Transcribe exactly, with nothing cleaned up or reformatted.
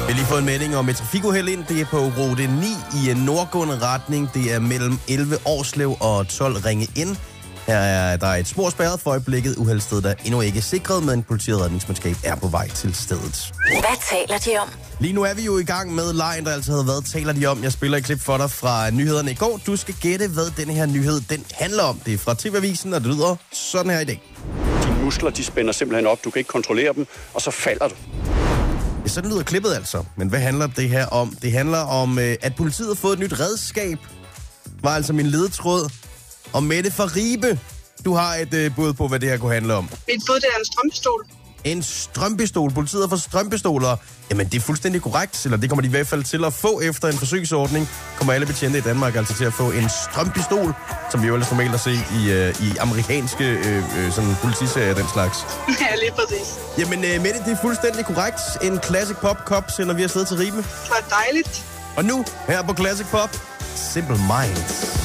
Vi har lige fået en melding om et trafikuheld ind. Det er på rute ni i en nordgående retning. Det er mellem elleve Årslev og tolv Ringe ind. Her er der et spor spærret for øjeblikket. Uheldsted der endnu ikke er sikret, men politi og redningsmandskab er på vej til stedet. Hvad taler de om? Lige nu er vi jo i gang med lejen, der altid havde været. Taler de om? Jeg spiller et klip for dig fra nyhederne i går. Du skal gætte, hvad denne her nyhed den handler om. Det er fra T V-avisen, og det lyder sådan her i dag. Dine muskler, de spænder simpelthen op. Du kan ikke kontrollere dem, og så falder du. Ja, sådan lyder klippet altså. Men hvad handler det her om? Det handler om, at politiet har fået et nyt redskab. Var altså min ledetråd. Og Mette fra Ribe, du har et øh, bud på, hvad det her kunne handle om. Mit bud, det er en strømpistol. En strømpistol. Politiet har fået strømpistoler. Jamen, det er fuldstændig korrekt. Eller det kommer de i hvert fald til at få efter en forsøgsordning. Kommer alle betjente i Danmark altså til at få en strømpistol, som vi jo ellers normalt at se i, øh, i amerikanske øh, øh, sådan politiserier den slags. Ja, lige præcis. Jamen, øh, Mette, det er fuldstændig korrekt. En Classic Pop Cup sender vi afsted til Ribe. Det var dejligt. Og nu, her på Classic Pop, Simple Minds.